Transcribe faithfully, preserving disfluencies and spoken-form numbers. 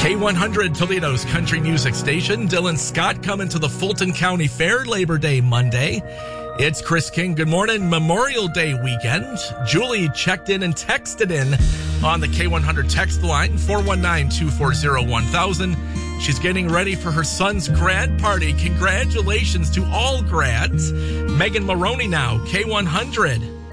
K one hundred, Toledo's country music station. Dylan Scott coming to the Fulton County Fair Labor Day Monday. It's Chris King. Good morning. Memorial Day weekend. Julie checked in and texted in on the K one hundred text line, four one nine, two four zero, one thousand. She's getting ready for her son's grad party. Congratulations to all grads. Megan Maroney now, K one hundred.